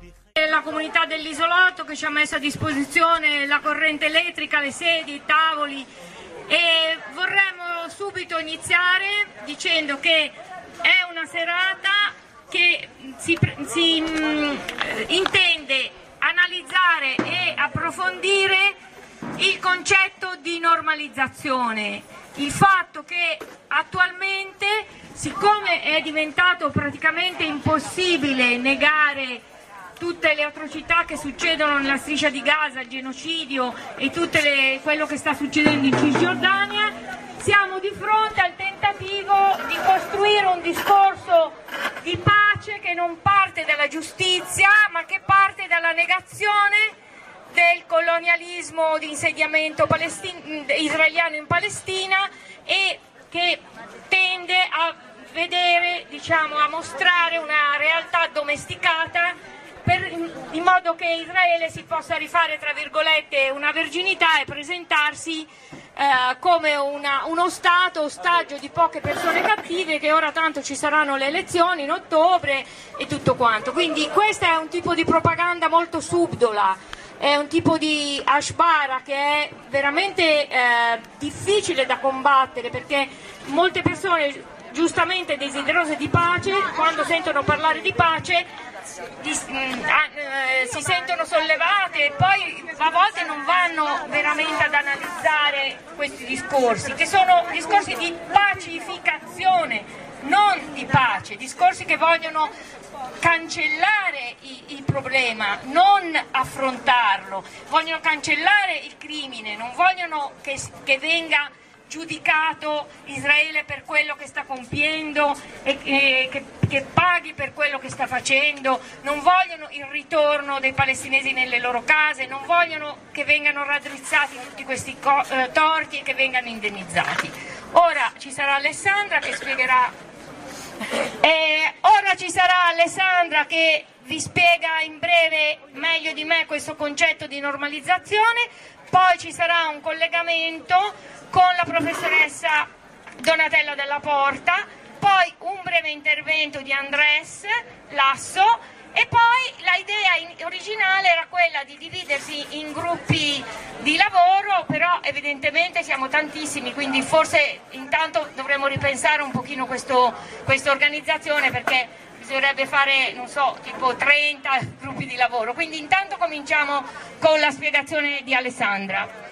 La comunità dell'Isolotto che ci ha messo a disposizione la corrente elettrica, le sedie, i tavoli, e vorremmo subito iniziare dicendo che è una serata che si intende analizzare e approfondire il concetto di normalizzazione, il fatto che attualmente, siccome è diventato praticamente impossibile negare tutte le atrocità che succedono nella striscia di Gaza, il genocidio e quello che sta succedendo in Cisgiordania, siamo di fronte al tentativo di costruire un discorso di pace che non parte dalla giustizia, ma che parte dalla negazione del colonialismo di insediamento israeliano in Palestina e che tende a vedere, a mostrare una realtà domesticata in modo che Israele si possa rifare, tra virgolette, una verginità e presentarsi come uno Stato ostaggio di poche persone cattive, che ora tanto ci saranno le elezioni in ottobre e tutto quanto. Quindi questo è un tipo di propaganda molto subdola, è un tipo di ashbara che è veramente difficile da combattere, perché molte persone giustamente desiderose di pace, quando sentono parlare di pace si sentono sollevate e poi a volte non vanno veramente ad analizzare questi discorsi, che sono discorsi di pacificazione, non di pace, discorsi che vogliono cancellare il problema, non affrontarlo, vogliono cancellare il crimine, non vogliono che venga giudicato Israele per quello che sta compiendo e che paghi per quello che sta facendo, non vogliono il ritorno dei palestinesi nelle loro case, non vogliono che vengano raddrizzati tutti questi torti e che vengano indennizzati. Ora ci sarà Alessandra che spiegherà, vi spiega in breve meglio di me questo concetto di normalizzazione, poi ci sarà un collegamento con la professoressa Donatella Della Porta, poi un breve intervento di Andrés Lasso e poi l'idea originale era quella di dividersi in gruppi di lavoro, però evidentemente siamo tantissimi, quindi forse intanto dovremmo ripensare un pochino questa organizzazione, perché bisognerebbe fare, non so, tipo 30 gruppi di lavoro. Quindi intanto cominciamo con la spiegazione di Alessandra.